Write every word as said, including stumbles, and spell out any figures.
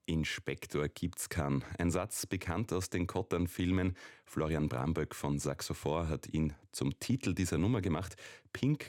Inspektor gibt's keinen. Ein Satz bekannt aus den Kottern-Filmen. Florian Bramböck von Saxophon hat ihn zum Titel dieser Nummer gemacht. Pink